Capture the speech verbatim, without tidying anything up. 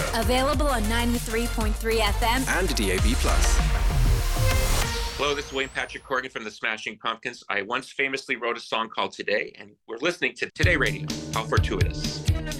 Available on ninety-three point three F M and D A B plus. Hello, this is Wayne Patrick Corgan from the Smashing Pumpkins. I once famously wrote a song called Today, and we're listening to Today Radio. How fortuitous.